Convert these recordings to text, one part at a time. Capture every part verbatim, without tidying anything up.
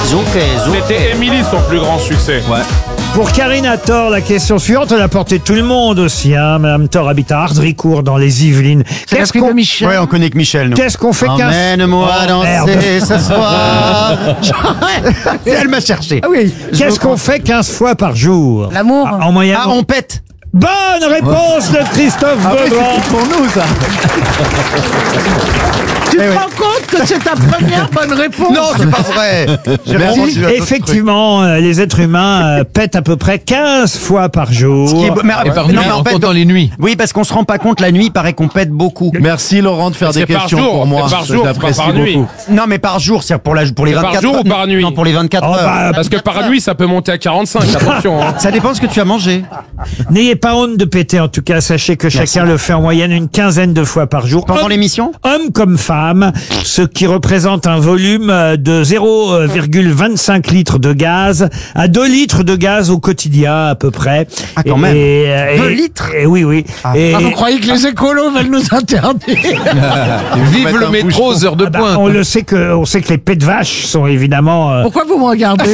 Zouké, Zouké. C'était Émilie son plus grand succès. Ouais. Pour Karina Thor, la question suivante, elle a porté tout le monde aussi. Hein. Madame Thor habite à Ardricourt dans les Yvelines. Qu'est-ce qu'on Michel. Ouais, on connaît que Michel, nous. Qu'est-ce qu'on fait qu'un... Emmène-moi Oh, danser merde. ce soir. Elle m'a cherché. Ah oui. Qu'est-ce qu'on fait quinze fois par jour? L'amour. Ah, en moyenne. Ah, on pète. Bonne réponse de Christophe Ah oui, Beaugrand. c'est pour nous, ça. Tu te rends compte que c'est ta première bonne réponse? Non, c'est pas vrai. J'ai répondu à d'autres Effectivement, euh, les êtres humains euh, pètent à peu près quinze fois par jour. trucs. Qui est beau- mais- Et par non, nuit, mais en en fait, comptant les nuits. Oui, parce qu'on se rend pas compte, la nuit, il paraît qu'on pète beaucoup. Merci Laurent de faire C'est des par questions jour, pour moi. c'est par jour, c'est pas J'apprécie par nuit. beaucoup. Non, mais par jour, c'est pour, la, pour les C'est par vingt-quatre jour heures. ou par nuit? Non, pour les vingt-quatre Oh, heures. bah, Parce que par nuit, ça peut monter à quarante-cinq, attention. Hein. Ça dépend ce que tu as mangé. N'ayez pas honte de péter, en tout cas, sachez que chacun le fait en moyenne une quinzaine de fois par jour. Pendant Homme- l'émission Hommes comme femmes, ce qui représente un volume de zéro virgule vingt-cinq litres de gaz à deux litres de gaz au quotidien à peu près. Ah, quand Et- même. et- Deux et- litres et Oui, oui. Et- Ah, vous croyez que les écolos veulent nous interdire? Vive mettre le un métro aux heures de ah bah, pointe. on le sait que, on sait que les pets de vache sont évidemment. euh, Pourquoi vous me regardez?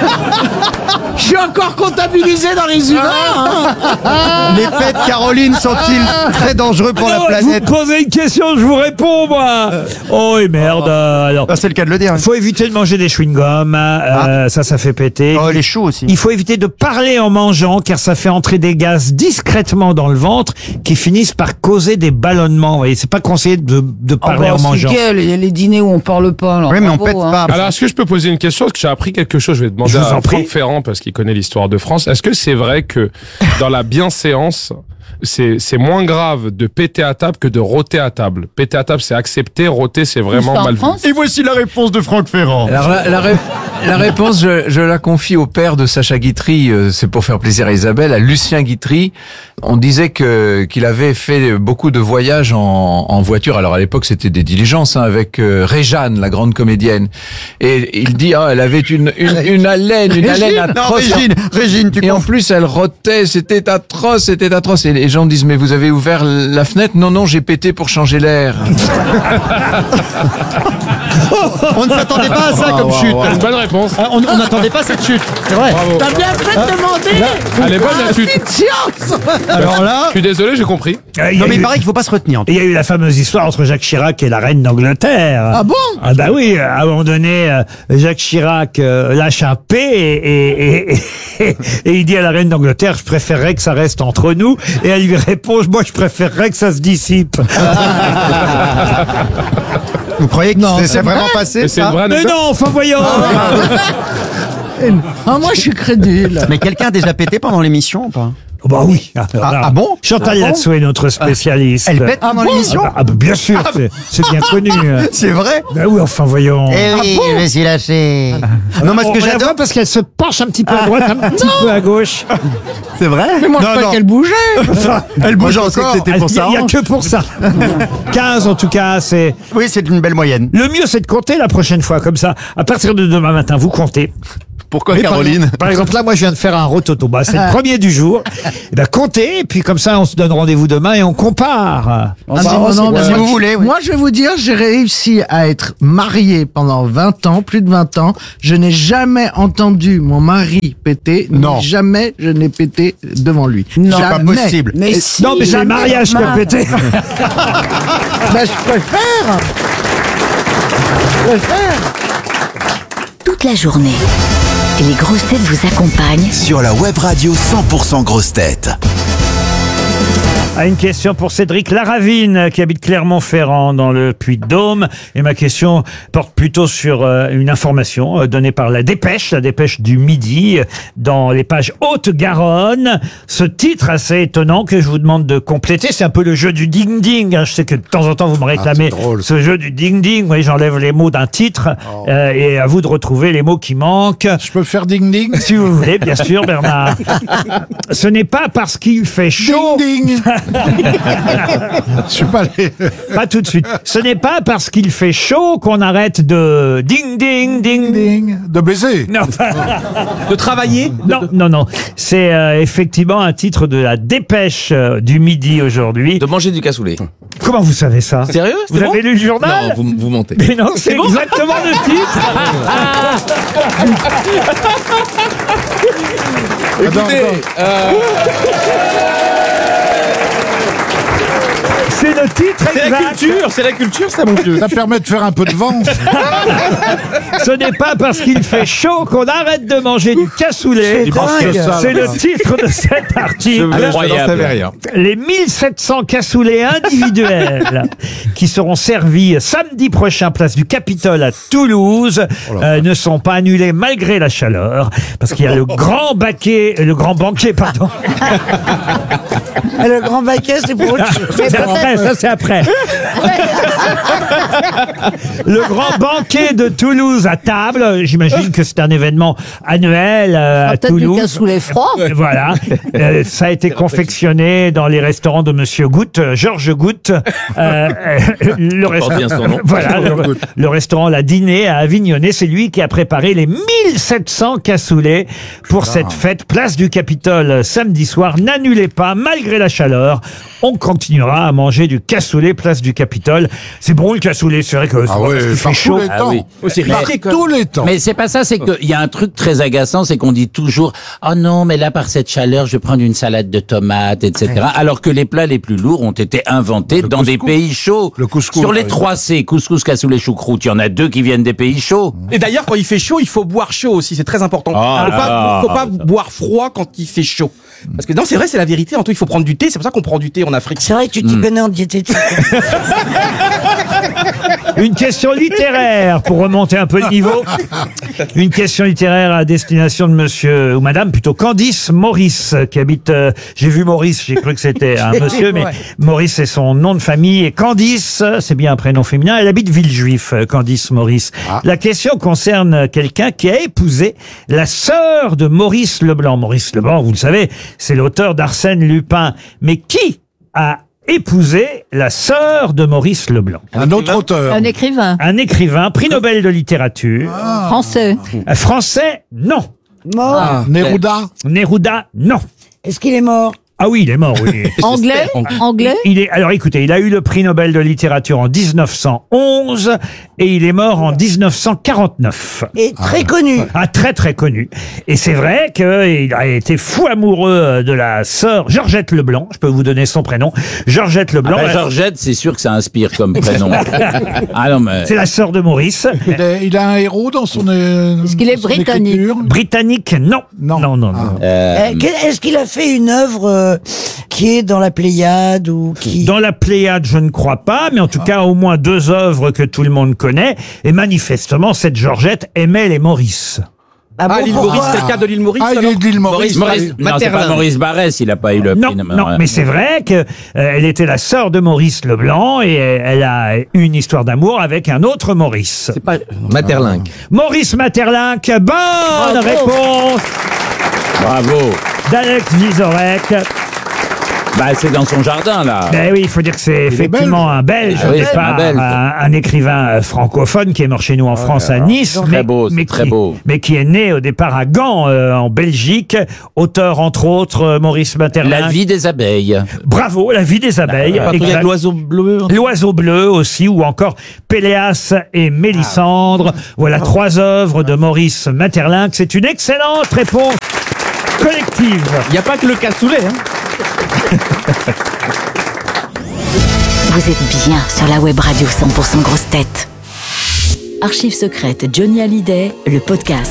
Je suis encore comptabilisé dans les humains. hein. Les pets de Caroline sont-ils très dangereux pour la non, planète? Vous me posez une question, je vous réponds, moi. Oh, et merde. euh, alors, Ah, c'est le cas de le dire. il faut éviter de manger des chewing-gums. euh, Ça, ça fait péter. Oh, les choux aussi. Il faut éviter de parler en mangeant car ça fait entrer des gaz discrètement dans le ventre qui finissent par causer des ballonnements. Et c'est pas conseillé de, de parler Oh, en bah, mangeant. c'est quel? Il y a les dîners où on parle pas. Alors, Oui, mais on bravo, pète hein. pas. Alors, est-ce que je peux poser une question? Parce que j'ai appris quelque chose. Je vais demander Je vous à en prie. Franck Ferrand, parce qu'il connaît l'histoire de France. Est-ce que c'est vrai que dans la bienséance, c'est, c'est moins grave de péter à table que de rôter à table? Péter à table, c'est accepté. Rôter, c'est vraiment ça en mal vu. France? Et voici la réponse de Franck Ferrand. Alors la, la, ré- la réponse, je, je la confie au père de Sacha Guitry, euh, c'est pour faire plaisir à Isabelle, à Lucien Guitry. On disait que qu'il avait fait beaucoup de voyages en, en voiture. Alors à l'époque, c'était des diligences hein, avec euh, Réjeanne, la grande comédienne. Et il dit, ah, elle avait une, une, une haleine, une haleine Non, atroce. Régine, Régine, tu Et en confonds. plus, elle rotait, c'était atroce, c'était atroce. Et les gens disent, mais vous avez ouvert la fenêtre? Non, non, j'ai pété pour changer l'air. On ne s'attendait pas à ça comme chute. C'est une bonne réponse. Ah, On on n'attendait pas cette chute. C'est vrai. Bravo. T'as bien fait de demander. Elle est bonne, la chute. Petite science. Alors là. Je suis désolé, j'ai compris. Euh, il y a Non, mais eu- il paraît qu'il faut pas se retenir. il y a eu la fameuse histoire entre Jacques Chirac et la reine d'Angleterre. Ah bon? Ah bah oui, à un moment donné, euh, Jacques Chirac euh, lâche un P et, et, et, et, et il dit à la reine d'Angleterre, je préférerais que ça reste entre nous. Et elle lui répond, moi je préférerais que ça se dissipe. Vous croyez que c'est c'est vraiment passé Et c'est ça une vraie Mais anecdote. non, enfin voyons. Ah, moi, je suis crédule. Mais quelqu'un a déjà pété pendant l'émission ou pas? Oh bah oui. Alors Ah, là, ah bon Chantal Latsou est notre spécialiste. Elle pète pendant l'émission? Ah bah, bien sûr, c'est- c'est bien connu. C'est vrai? Bah oui, enfin voyons. Eh oui, je me suis lâché. Non, moi ce On que la j'adore, voit parce qu'elle se penche un petit peu à droite, un petit peu à gauche. c'est vrai? Mais moi, je Non, croyais non. qu'elle bougeait. Elle bouge je pensais encore. que c'était pour Il y a- ça. il y a que pour ça. quinze en tout cas, c'est... Oui, c'est une belle moyenne. Le mieux, c'est de compter la prochaine fois, comme ça. À partir de demain matin, vous comptez. Pourquoi Mais par- Caroline? Par exemple, là, moi, je viens de faire un rototo. Bah, c'est le premier du jour. Et ben, comptez, et puis comme ça, on se donne rendez-vous demain et on compare. Ah, bah, non, non, mais si moi, vous je- voulez, oui. Moi, je vais vous dire, j'ai réussi à être marié pendant vingt ans, plus de vingt ans. Je n'ai jamais entendu mon mari péter. ni Non. Jamais je n'ai pété devant lui. C'est pas Jamais. possible. Mais Et- si, non, mais c'est le jamais, mariage qui a Bernard. pété. Ben, je préfère. Je préfère. Toute la journée, les grosses têtes vous accompagnent Sur la web radio cent pour cent grosses têtes. Ah, une question pour Cédric Laravine, qui habite Clermont-Ferrand, dans le Puy-de-Dôme. Et ma question porte plutôt sur euh, une information euh, donnée par la Dépêche, la Dépêche du Midi, euh, dans les pages Haute-Garonne. Ce titre assez étonnant que je vous demande de compléter, c'est un peu le jeu du ding-ding. hein. Je sais que de temps en temps, vous me réclamez ce jeu du ding-ding. Oui, j'enlève les mots d'un titre euh, et à vous de retrouver les mots qui manquent. Je peux faire ding-ding? Si vous voulez, bien sûr, Bernard. Ce n'est pas parce qu'il fait chaud... Ding-ding! Je suis pas allé. Pas tout de suite. Ce n'est pas parce qu'il fait chaud qu'on arrête de ding ding ding. Ding. De baiser. Non, De travailler. non, non, non. C'est euh, effectivement un titre de la Dépêche euh, du Midi aujourd'hui. De manger du cassoulet. Comment vous savez ça? Sérieux? Vous C'est avez bon lu le journal? Non, vous, vous mentez. Mais non, c'est exactement le titre. Écoutez, euh, C'est le titre c'est la exact. culture, c'est la culture, ça, mon vieux. Ça permet de faire un peu de vent. Ce n'est pas parce qu'il fait chaud qu'on arrête de manger du cassoulet. C'est dingue. Ça, C'est là. le titre de cet article. Incroyable. rien. Les mille sept cents cassoulets individuels qui seront servis samedi prochain place du Capitole à Toulouse euh, ne sont pas annulés malgré la chaleur parce qu'il y a le grand banquet, le grand banquet, pardon. Le grand baquet, c'est pour autre chose. C'est après, ça c'est après. Le grand banquet de Toulouse à table, j'imagine que c'est un événement annuel euh, à Peut-être du Toulouse. cassoulet froid. Voilà, Euh, ça a été confectionné dans les restaurants de Monsieur Goutte, euh, Georges Goutte. Euh, euh, le resta- bien son nom. Voilà, le, le restaurant La Dîner à Avignonnet, c'est lui qui a préparé les mille sept cents cassoulets pour cette fête place du Capitole samedi soir. N'annulez pas, malgré la chaleur, on continuera à manger du cassoulet place du Capitole. C'est bon le cassoulet, c'est vrai que c'est Ah pas ouais, parce qu'il fait par chaud. tous les Ah temps. oui. c'est Par risqué, tous les temps. Mais c'est pas ça, c'est qu'il y a un truc très agaçant, c'est qu'on dit toujours « Oh non, mais là, par cette chaleur, je vais prendre une salade de tomates, et cetera » Alors que les plats les plus lourds ont été inventés Le dans des couscous. pays chauds. Le couscous, Sur les par trois C, couscous, cassoulet, choucroute, il y en a deux qui viennent des pays chauds. Et d'ailleurs, quand il fait chaud, il faut boire chaud aussi, c'est très important. Ah faut, pas, là. faut pas boire froid quand il fait chaud. Parce que non, c'est vrai, c'est la vérité. Antoine, il faut prendre du thé. C'est pour ça qu'on prend du thé en Afrique. C'est vrai que tu t'y connais en diététique. Une question littéraire pour remonter un peu le niveau. Une question littéraire à destination de monsieur ou madame, plutôt Candice Maurice, qui habite, euh, j'ai vu Maurice, j'ai cru que c'était un monsieur, mais Ouais. Maurice c'est son nom de famille et Candice, c'est bien un prénom féminin, elle habite Villejuif, euh, Candice Maurice. La question concerne quelqu'un qui a épousé la sœur de Maurice Leblanc. Maurice Leblanc, vous le savez, c'est l'auteur d'Arsène Lupin. Mais qui a épousé la sœur de Maurice Leblanc? Un autre auteur. Un écrivain. Un écrivain, prix Nobel de littérature. Français. Un Français, non. Mort. Neruda. Neruda, non. Est-ce qu'il est mort? Ah oui, il est mort, oui. Anglais. Anglais. Il est, alors écoutez, il a eu le prix Nobel de littérature en dix-neuf cent onze et il est mort en dix-neuf cent quarante-neuf. Et très connu. Ah, très très connu. Et c'est vrai qu'il a été fou amoureux de la sœur Georgette Leblanc. Je peux vous donner son prénom. Georgette Leblanc. Ah ben, elle- Georgette, c'est sûr que ça inspire comme prénom. Ah non, mais... C'est la sœur de Maurice. Il, est- il a un héros dans son. euh, Est-ce qu'il est dans son britannique? écriture. Britannique, non. Non. Non, non, non. Euh, Euh, quel- Est-ce qu'il a fait une œuvre euh, qui est dans la Pléiade ou qui... Dans la Pléiade, je ne crois pas, mais en tout cas, au moins deux œuvres que tout le monde connaît. Et manifestement, cette Georgette aimait les Maurice. Ah Ah, bon, l'île pourquoi? Maurice, c'est le cas de l'île Maurice. Ah, il alors est de l'île Maurice. Maurice, non, c'est pas Materlin. Maurice Barrès, il a pas eu le Non, prix. non, mais c'est vrai que euh, elle était la sœur de Maurice Leblanc et elle a eu une histoire d'amour avec un autre Maurice. C'est pas Materlinck. Maurice Materlinck, bonne réponse Bravo. d'Alex Vizorek. Bah, c'est dans son jardin, là. Ben oui, il faut dire que c'est effectivement un Belge Ah au oui, départ, un Belge. un, un écrivain euh, francophone qui est mort chez nous en France à Nice, Très mais, beau, c'est mais très qui, beau. mais qui est né au départ à Gand, euh, en Belgique, auteur entre autres euh, Maurice Materlinck. La vie des abeilles. Bravo, La vie des abeilles. Pas exact. l'oiseau bleu. L'oiseau bleu aussi, ou encore Péléas et Mélisandre. Voilà trois œuvres de Maurice Materlinck. C'est une excellente réponse collective. Il n'y a pas que le cassoulet. Hein. Vous êtes bien sur la web radio cent pour cent grosse tête. Archives secrètes Johnny Hallyday, le podcast.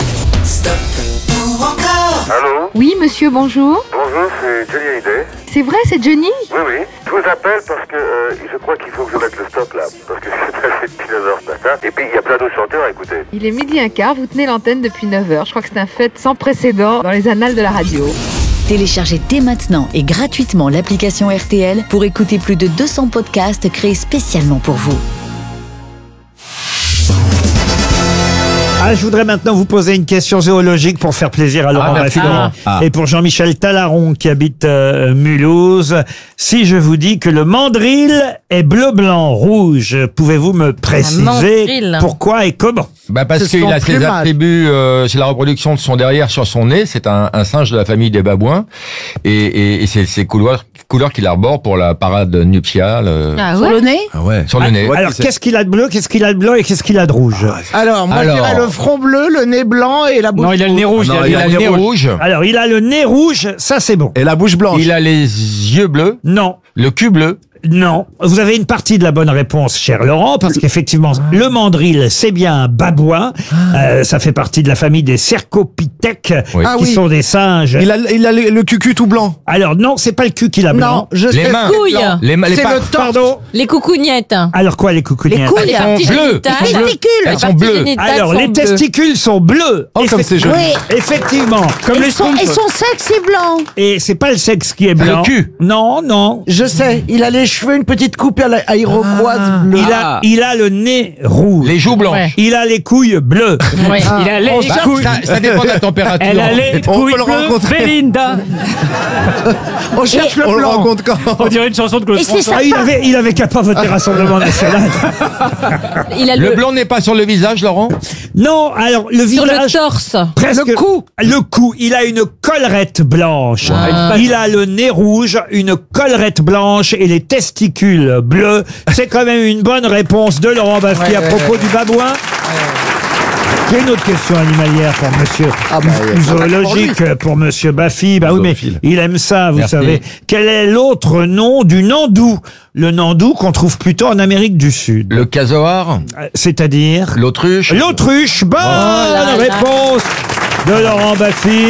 Allô? Oui, monsieur, bonjour. Bonjour, c'est Johnny Hallyday. C'est vrai, c'est Johnny? Oui, oui. Je vous appelle parce que euh, je crois qu'il faut que je mette le stop là. Parce que c'est passé depuis neuf heures ce matin. Et puis il y a plein d'autres chanteurs à écouter. Il est midi un quart, vous tenez l'antenne depuis neuf heures. Je crois que c'est un fait sans précédent dans les annales de la radio. Téléchargez dès maintenant et gratuitement l'application R T L pour écouter plus de deux cents podcasts créés spécialement pour vous. Ah, je voudrais maintenant vous poser une question zoologique pour faire plaisir à Laurent Ah, merci, Baffie Laurent. Ah. et pour Jean-Michel Talaron qui habite euh, Mulhouse. Si je vous dis que le mandrill est bleu, blanc, rouge, pouvez-vous me préciser mandrill. pourquoi et comment? Bah parce Ce qu'il sont a ses plumage. attributs, euh, c'est la reproduction de son derrière sur son nez. C'est un, un singe de la famille des babouins, et, et, et c'est ses couleurs, couleurs qu'il arbore pour la parade nuptiale. euh, Ah Sur ouais le nez ah ouais, sur le nez. Alors, qu'est-ce qu'il a de bleu, qu'est-ce qu'il a de blanc et qu'est-ce qu'il a de rouge? Alors, moi, Alors. je dirais le front bleu, le nez blanc et la bouche. Non, il a le nez rouge. Non, il a le nez rouge. Alors, il a le nez rouge, ça c'est bon. Et la bouche blanche. Il a les yeux bleus, Non. le cul bleu. Non, vous avez une partie de la bonne réponse, cher Laurent, parce qu'effectivement, le mandrill, c'est bien un babouin. Euh, ça fait partie de la famille des cercopithèques, Oui. Ah qui oui. sont des singes. Il a, il a le, le cucu tout blanc. Alors non, c'est pas le cul qu'il a blanc. Non, je Les sais. mains. couilles. Les, ma- les C'est pattes. le torse. Pardon. Les coucougnettes. Alors quoi, les coucougnettes? Les couilles. Les parties bleues. génitales. Elles sont bleues. testicules. Elles sont parties bleues. génitales Alors, sont les bleues. testicules sont bleus. Oh, comme Effect- c'est joli. Oui. Effectivement. Comme Et les son, et son sexe est blanc. Et c'est pas le sexe qui est blanc. cul. Non, non. Je sais, il a les cheveux, une petite coupe à la- à iroquoise bleue. Il a, il a le nez rouge. Les joues blanches. Ouais. Il a les couilles bleues. Ouais. Il a les Bah, ça, ça dépend de la température. Elle a les On couilles peut le bleues, rencontrer. Belinda. On cherche le On le blanc. rencontre quand? On dirait une chanson de Claude Et c'est François. ça. Ah, il avait, il avait qu'à pas voter Rassemblement National. Il a le, Le blanc n'est pas sur le visage, Laurent. Non, alors le sur le visage. torse. Presque. Le cou. Le cou. Il a une collerette blanche. Ah. Il a le nez rouge, une collerette blanche et les testicules bleus. C'est quand même une bonne réponse de Laurent Baffie Ouais, à ouais, propos ouais. du babouin. J'ai une autre question animalière pour monsieur. Ah bah, il y a- Zoologique pour monsieur Baffy. Bah oui, mais Zoophile. il aime ça, vous Merci. savez. Quel est l'autre nom du nandou? Le nandou qu'on trouve plutôt en Amérique du Sud. Le casoar, Euh, C'est-à-dire? l'autruche. L'autruche. Bonne là là. réponse de Laurent Baffy.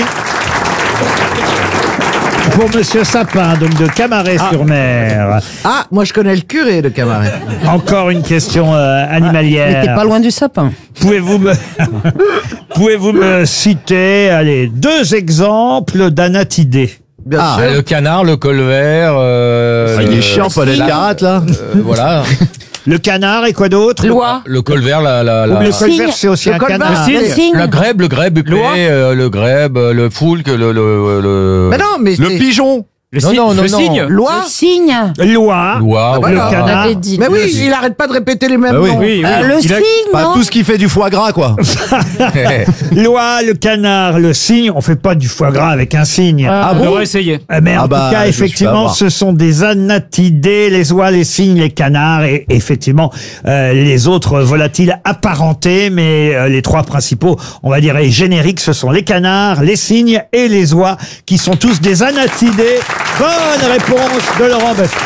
Pour monsieur Sapin, donc de Camaret-sur-Mer. Ah, moi je connais le curé de Camaret. Encore une question euh, Mais t'es animalière. pas loin du sapin. Pouvez-vous me, pouvez-vous me citer, allez, deux exemples d'anatidés? Bien Ah, sûr. le canard, le colvert. Euh, Ah, il est chiant, Paul Elkarat, là. euh, voilà. Le canard et quoi d'autre? Loi. Le colvert, la, la, la, Le cygne. colvert, c'est aussi Le un colvert. canard. Le cygne. la grèbe, le grèbe, épée, Loi. euh, le grèbe, le foulque, le, le, le, Mais non, mais Le c'est- pigeon. Le Non, cygne. non, non, le non. cygne. Loi. Le cygne. Loi. Loi, Ah, oui. Le voilà. On canard. avait dit. Mais oui, il arrête pas de répéter les mêmes Bah oui. noms. Oui, oui. Euh, le Il a- cygne, Pas non tout ce qui fait du foie gras, quoi. Loi, le canard, le cygne. On fait pas du foie gras avec un cygne. Ah, on devrait essayer. Euh, Mais en Ah bah, tout cas, je me suis fait effectivement, avoir. ce sont des anatidés, les oies, les cygnes, les canards et effectivement euh, les autres volatiles apparentés. Mais euh, les trois principaux, on va dire, et génériques, ce sont les canards, les cygnes et les oies, qui sont tous des anatidés. Bonne réponse de Laurent Baffy.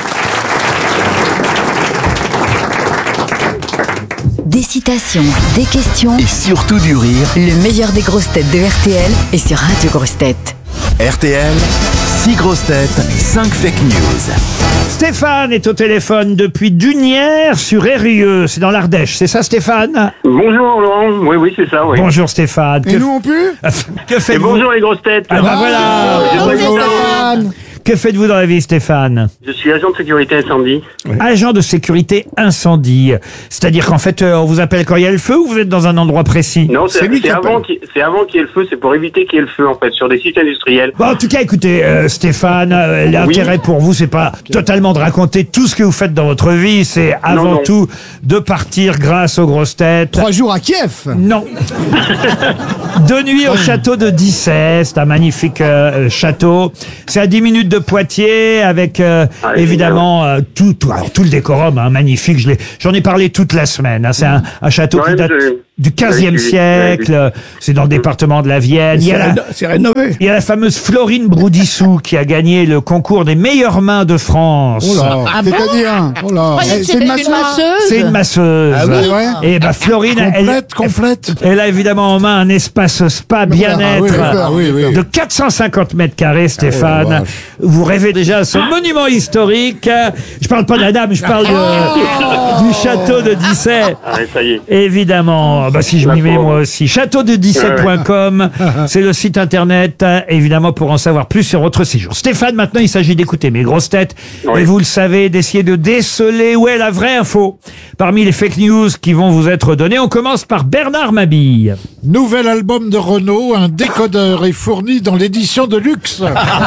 Des citations, des questions. Et surtout du rire. Le meilleur des grosses têtes de R T L est sur Radio Grosses Têtes. R T L, six grosses têtes, cinq fake news. Stéphane est au téléphone depuis Dunières sur Eyrieux. C'est dans l'Ardèche. C'est ça, Stéphane? Bonjour Laurent, oui oui c'est ça, oui. Bonjour Stéphane. Et Que, nous on pue que Et faites-vous? bonjour les grosses têtes. Ah bah voilà. Bonjour. Que faites-vous dans la vie, Stéphane? Je suis agent de sécurité incendie. Agent de sécurité incendie. C'est-à-dire qu'en fait, euh, on vous appelle quand il y a le feu ou vous êtes dans un endroit précis? Non, c'est lui qui c'est appelle. avant qu'il c'est avant qu'il y ait le feu, c'est pour éviter qu'il y ait le feu en fait sur des sites industriels. Bon, en tout cas, écoutez, euh, Stéphane, euh, l'intérêt pour vous, c'est pas totalement de raconter tout ce que vous faites dans votre vie, c'est avant non. tout de partir grâce aux grosses têtes. Trois jours à Kiev. Non. De nuit au château de Dissay, c'est un magnifique euh, château. C'est à dix minutes de Poitiers, avec euh, Ah, évidemment euh, tout, tout, alors, tout le décorum, hein, magnifique. Je l'ai- J'en ai parlé toute la semaine. Hein. C'est un, un château Ouais, qui date je- du quinzième oui, j'ai- siècle. C'est dans le département de la Vienne. Il y a la, C'est rénové. il y a la fameuse Florine Broudissou qui a gagné le concours des meilleures mains de France. Oh là, Ah bon c'est-à-dire, oh là. Croyez que Eh, c'était une masseuse. C'est une masseuse. Ah oui, ouais. Et bah Florine, elle, Complète, complète. elle a évidemment en main un espace spa bien-être Ah oui, oui, oui. de quatre cent cinquante mètres carrés, Stéphane. Oh, vache. Vous rêvez déjà à ce monument historique. Je parle pas de la dame, je parle de- du château de Dissay. Ah, ça y est. Évidemment. Oh, bah si je m'y mets moi aussi. château de dix-sept point com, c'est le site internet, euh, évidemment, pour en savoir plus sur votre séjour. Stéphane, maintenant, il s'agit d'écouter mes grosses têtes. Oui. Et vous le savez, d'essayer de déceler où est la vraie info. Parmi les fake news qui vont vous être données, on commence par Bernard Mabille. Nouvel album de Renault, un décodeur est fourni dans l'édition de luxe.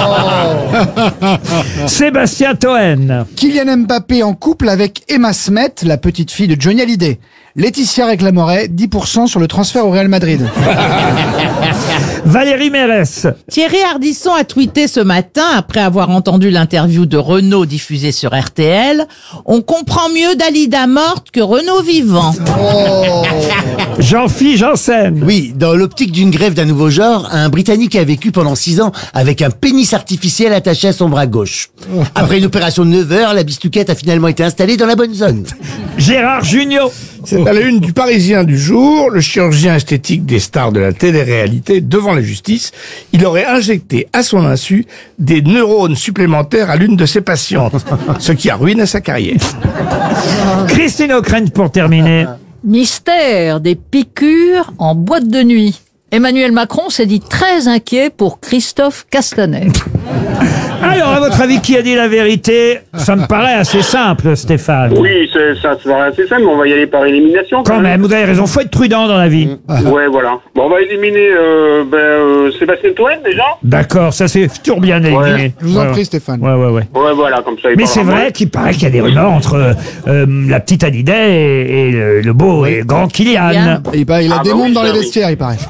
Sébastien Toen. Kylian Mbappé en couple avec Emma Smet, la petite fille de Johnny Hallyday. Laetitia réclamerait dix pour cent sur le transfert au Real Madrid. Valérie Mérès. Thierry Ardisson a tweeté ce matin, après avoir entendu l'interview de Renaud diffusée sur R T L, « On comprend mieux Dalida morte que Renaud vivant. Oh. » Jean-Philippe Janssen. Oui, dans l'optique d'une greffe d'un nouveau genre, un Britannique a vécu pendant six ans avec un pénis artificiel attaché à son bras gauche. Après une opération de neuf heures, la bistuquette a finalement été installée dans la bonne zone. Gérard Jugnot. C'est à la une du Parisien du jour, le chirurgien esthétique des stars de la télé-réalité devant la justice. Il aurait injecté à son insu des neurones supplémentaires à l'une de ses patientes, ce qui a ruiné sa carrière. Christine O'Krent pour terminer. Mystère des piqûres en boîte de nuit. Emmanuel Macron s'est dit très inquiet pour Christophe Castaner. Alors, à votre avis, qui a dit la vérité? Ça me paraît assez simple, Stéphane. Oui, c'est- ça se paraît assez simple, mais on va y aller par élimination. Quand même, vous avez raison, faut être prudent dans la vie. Ouais, voilà. Bon, on va éliminer euh, ben, euh, Sébastien Toen, déjà. D'accord, ça c'est toujours bien éliminé. Ouais. Je vous en Ouais, prie, ouais. Stéphane. Ouais, ouais, ouais. Ouais, voilà, comme ça, il Mais parlera c'est moins. vrai qu'il paraît qu'il y a des rumeurs entre euh, la petite Hallyday et, et le, le beau et grand Kylian. Il, paraît- il a Ah des bah mondes oui, dans ça, les oui. vestiaires, il paraît.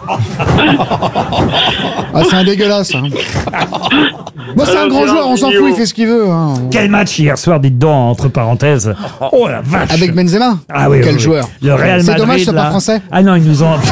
Ah, c'est un dégueulasse. Hein. Moi, c'est un Alors, grand Gérard joueur, on s'en Jugnot. fout, il fait ce qu'il veut. Hein. Quel match hier soir, dites donc, entre parenthèses. Oh la vache. Avec Benzema. Ah oui, Quel oui, oui. joueur. Le Real C'est Madrid. dommage, c'est là. pas français. Ah non, ils nous ont.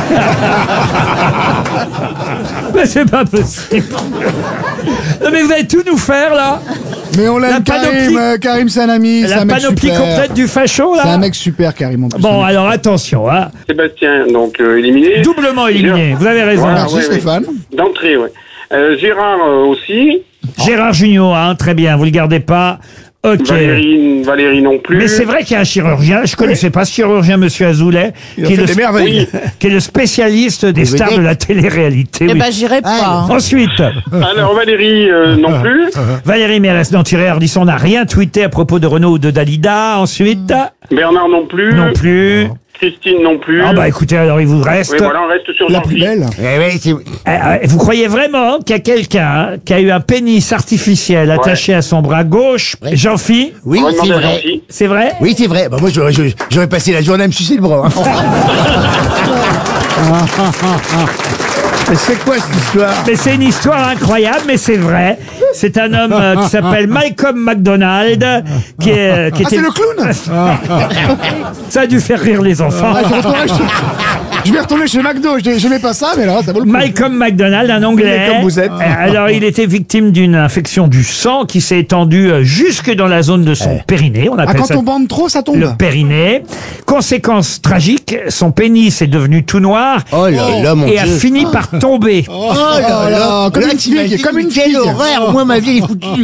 Mais c'est pas possible. Non, mais vous allez tout nous faire là. Mais on La l'aime, panoplie- Karim. euh, Karim, c'est un ami. C'est La un mec panoplie super. complète du facho là. C'est un mec super, Karim. En plus, Bon, un mec. alors attention, hein. Sébastien, donc euh, éliminé. Doublement éliminé, vous avez raison. Voilà, Merci, ouais, ouais. Stéphane. D'entrée, ouais. Euh, Gérard euh, aussi. Gérard Jugnot, hein, très bien, vous le gardez pas. Ok. Valérie, Valérie non plus. Mais c'est vrai qu'il y a un chirurgien, je connaissais pas ce chirurgien, monsieur Azoulay, Il a qui est, fait le, des merveilles. qui est le spécialiste des Vous stars vedette. de la télé-réalité. Eh oui. ben, j'irai pas. hein. Ensuite, Alors Valérie euh, non plus. Valérie Mérès, non, Thierry Ardisson n'a rien tweeté à propos de Renaud ou de Dalida. Ensuite, Bernard non plus. non plus. Christine non plus. Ah bah écoutez, alors il vous reste. Oui, voilà, on reste sur La plus Jean-Philippe. belle. Eh oui, c'est... Eh, eh, Vous croyez vraiment qu'il y a quelqu'un qui a eu un pénis artificiel attaché à son bras gauche, Oui. Jean-Phi? Oui, On va c'est demander à vrai. Jean-Philippe. C'est vrai? Oui, c'est vrai. Bah, moi, j'aurais, j'aurais- j'aurais passé la journée à me sucer le bras. hein. Mais c'est quoi cette histoire? Mais c'est une histoire incroyable, mais c'est vrai. C'est un homme euh, qui s'appelle Malcolm McDonald, qui est, qui Ah, c'est le clown. Ça a dû faire rire les enfants. Ah, je, retournerai chez... je vais retourner chez McDo. Je n'aimais pas ça, mais là, ça vaut le coup. Malcolm McDonald, un Anglais. Comme vous êtes. Euh, Alors, il était victime d'une infection du sang qui s'est étendue euh, jusque dans la zone de son périnée. On Ah, appelle quand ça on bande trop, ça tombe. le périnée. Conséquence tragique, son pénis est devenu tout noir Oh là là, mon et a Dieu. fini par tomber. Oh là là, comme là, une t'imagines figue, comme une quelle figue. horreur, moi, ma vie est foutue.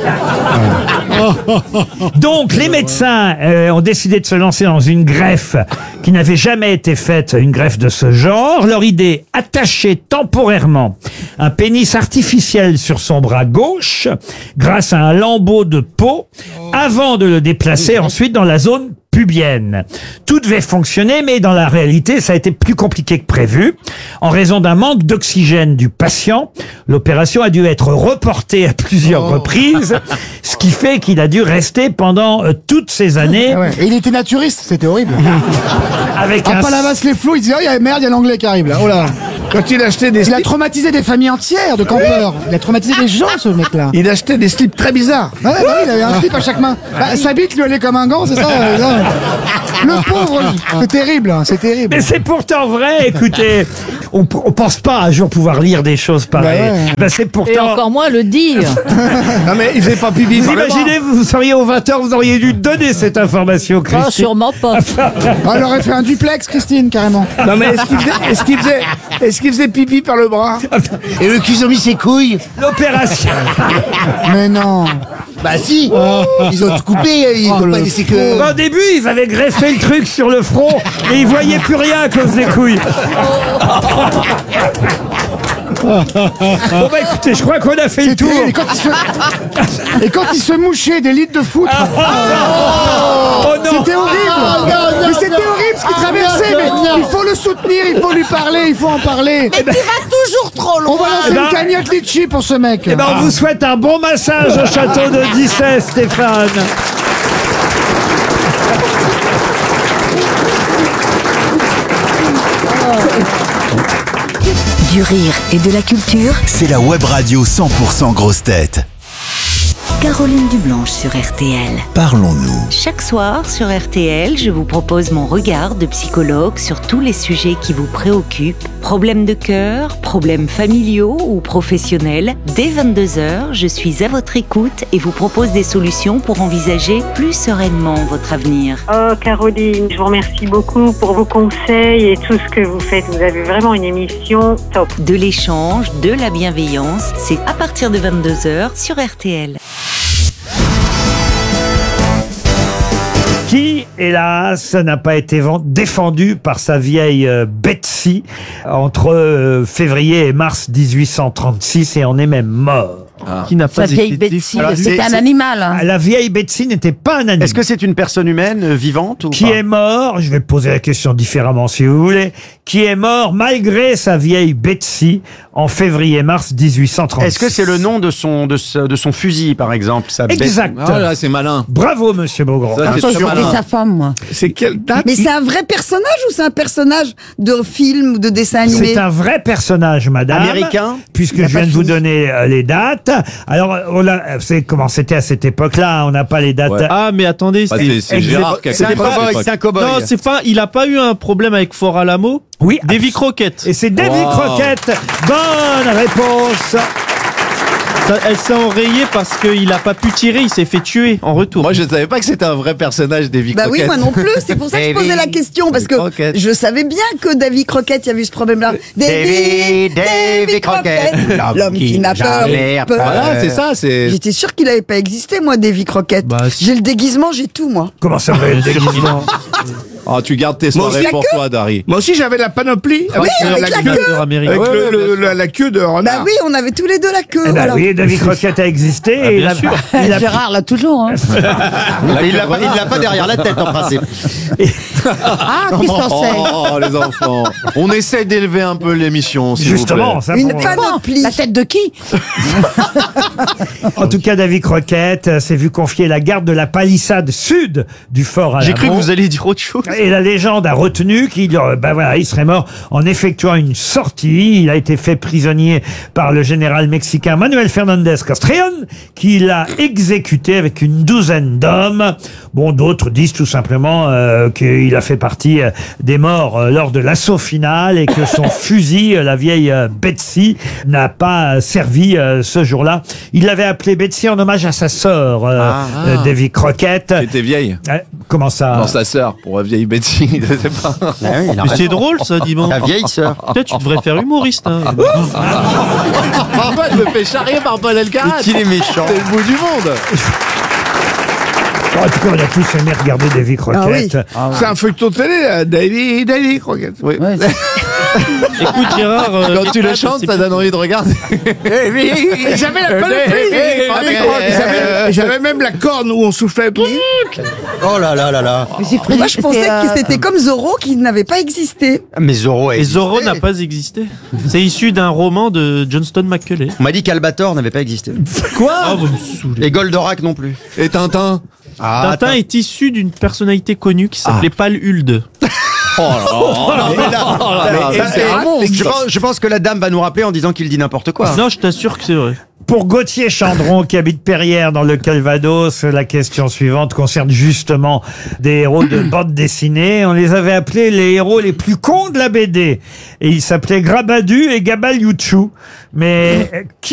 Donc, les médecins euh, ont décidé de se lancer dans une greffe qui n'avait jamais été faite, une greffe de ce genre. Leur idée, attacher temporairement un pénis artificiel sur son bras gauche grâce à un lambeau de peau avant de le déplacer ensuite dans la zone pubienne. Tout devait fonctionner, mais dans la réalité, ça a été plus compliqué que prévu. En raison d'un manque d'oxygène du patient, l'opération a dû être reportée à plusieurs reprises, ce qui fait qu'il a dû rester pendant euh, toutes ces années Ah ouais. Et il était naturiste, c'était horrible. avec À un... Palavas les flots, il disait, oh, il y a merde, il y a l'anglais qui arrive là. Oh là. Quand il achetait des Il a slips, traumatisé des familles entières de campeurs. Il a traumatisé des gens, ce mec-là. il achetait des slips très bizarres. Ah ouais, bah oui, il avait un slip à chaque main. Bah, sa bite lui allait comme un gant, c'est ça, euh, ça. Le pauvre, c'est terrible, hein, c'est terrible. Mais c'est pourtant vrai, écoutez. On, on pense pas un jour pouvoir lire des choses pareilles. Bah ouais. Bah, c'est Et pourtant... encore moins le dire. Non mais il faisait pas pipi Vous par le bras. imaginez, vous seriez au vingt heures, vous auriez dû donner cette information, Oh, Christine. sûrement pas. Ah, elle aurait fait un duplex, Christine, carrément. Non mais est-ce qu'il faisait, est-ce qu'il faisait, est-ce qu'il faisait pipi par le bras? Et le cul ont mis ses couilles. L'opération... Mais non. Bah si, ils ont tout coupé, ils Oh, ont pas le laissé que... Au début, ils avaient greffé le truc sur le front et ils voyaient plus rien à cause des couilles. Bon bah écoutez, je crois qu'on a fait le tour. Et quand, il se... et quand il se mouchait des litres de foutre. Oh non. C'était horrible. Ah, non, non, mais c'était non. horrible ce qu'il Ah, traversait. non, Mais non, non. il faut le soutenir, il faut lui parler, il faut en parler. Mais tu vas toujours trop loin. On va lancer Eh ben- une cagnotte litchi pour ce mec. Eh ben, on vous souhaite un bon massage au château de Dissay, Stéphane. Du rire et de la culture, C'est la web radio cent pour cent grosse tête. Caroline Dublanche sur R T L. Parlons-nous. Chaque soir sur R T L, je vous propose mon regard de psychologue sur tous les sujets qui vous préoccupent. Problèmes de cœur, problèmes familiaux ou professionnels. Dès vingt-deux heures, je suis à votre écoute et vous propose des solutions pour envisager plus sereinement votre avenir. Oh Caroline, je vous remercie beaucoup pour vos conseils et tout ce que vous faites. Vous avez vraiment une émission top. De l'échange, de la bienveillance, c'est à partir de vingt-deux heures sur R T L. Qui, hélas, n'a pas été vend- défendu par sa vieille euh, Betsy entre euh, février et mars dix-huit cent trente-six et en est même mort. Qui n'a pas Sa vieille été Betsy, défendu. c'était un animal. hein. La vieille Betsy n'était pas un animal. Est-ce que c'est une personne humaine euh, vivante ou Qui pas est mort, je vais poser la question différemment si vous voulez, qui est mort malgré sa vieille Betsy en février-mars dix-huit cent trente-six. Est-ce que c'est le nom de son de, ce- de son fusil par exemple sa Betsy Exact. Ah là, c'est malin. Bravo, monsieur Beaugrand. Ça, c'est Attends, sûr. c'était sa femme, moi. C'est quelle date Mais c'est un vrai personnage ou c'est un personnage de film ou de dessin animé? C'est un vrai personnage, madame. Américain Puisque Il a je pas viens de vous fini. donner euh, les dates. Alors, on a, c'est comment c'était à cette époque-là. On n'a pas les dates. Ouais. Ah, mais attendez, Bah, c'est c'est- c'est Gérard qui a C'est un fait ça, cow-boy, cette c'est un cow-boy. Non, c'est pas. Il a pas eu un problème avec Fort Alamo. Oui. Davy Crockett. Et c'est Davy Wow. Crockett. Bonne réponse. Ça- elle s'est enrayée parce qu'il a pas pu tirer. Il s'est fait tuer en retour. Moi je ne savais pas que c'était un vrai personnage Davy Bah oui, Crockett. moi non plus. C'est pour ça que je posais la question parce que Crockett. je savais bien que Davy Crockett, il y avait eu ce problème-là. Davy, Davy Crockett, l'homme qui n'a peur. peur. Voilà, c'est ça, c'est. J'étais sûr qu'il avait pas existé, moi, Davy Crockett. Bah, si. J'ai le déguisement, j'ai tout, moi. Comment ça va le déguisement? Oh, tu gardes tes Moi soirées aussi, pour la toi, Dari. Moi aussi j'avais la panoplie Oui, avec la queue. avec Ouais, le- ouais, le- bien le- la, la queue de renard. Bah oui, on avait tous les deux la queue. Eh ben voilà. oui, Davy Crockett a existé. Ah, et bien il a- sûr. il a- Gérard l'a toujours. Hein. Il l'a pas, il l'a pas derrière la tête en principe. Ah, qui s'en sait? Oh, les enfants. On essaie d'élever un peu l'émission, s'il vous Justement, plaît. ça Une pour- panoplie. La tête de qui? En tout cas, Davy Crockett euh, s'est vu confier la garde de la palissade sud du fort Alamo. J'ai cru que vous alliez dire autre chose. Et la légende a retenu qu'il euh, ben voilà, il serait mort en effectuant une sortie. Il a été fait prisonnier par le général mexicain Manuel Fernandez Castrillon, qui l'a exécuté avec une douzaine d'hommes. Bon, d'autres disent tout simplement euh, qu'il a fait partie euh, des morts euh, lors de l'assaut final et que son fusil, euh, la vieille euh, Betsy, n'a pas euh, servi euh, ce jour-là. Il l'avait appelée Betsy en hommage à sa sœur, euh, Ah. euh, Davy Crockett. Qui était vieille. Euh, comment ça? Non, sa sœur, pour la vieille Betsy, je sais pas. Mais c'est drôle ça, dis-moi. La vieille sœur. Peut-être tu devrais faire humoriste. Hein. Papa, je me fais charrier par Paul Elkarat. Mais qu'il est méchant. C'est le bout du monde. En tout cas, on a tous aimé regarder Davy Crockett. C'est un feuilleton télé, là. Davy, Davy Crockett. Oui. Écoute Gérard, euh, Quand tu le chantes, ça donne envie de regarder. Et J'avais la panoplie. Avec- j'avais- J'avais même la corne où on soufflait. Oh là là là là. Moi, je pensais que c'était comme Zorro qui n'avait pas existé. Mais Zorro a Et Zorro n'a pas existé. C'est issu d'un roman de Johnston McCulley. On m'a dit qu'Albator n'avait pas existé. Quoi Ah, vous me saoulez. Et Goldorak non plus. Et Tintin. Ah, Tintin est issu d'une personnalité connue qui s'appelait Pal Hulde. Oh là là. Mais là, Mais ça, c'est c'est un un monstre. je, pense, je pense que la dame va nous rappeler en disant qu'il dit n'importe quoi. Non, je t'assure que c'est vrai. Pour Gauthier Chandron, qui habite Perrières dans le Calvados, la question suivante concerne justement des héros de bande dessinée. On les avait appelés les héros les plus cons de la B D. Et ils s'appelaient Grabadu et Gabaliouchou. Mais qui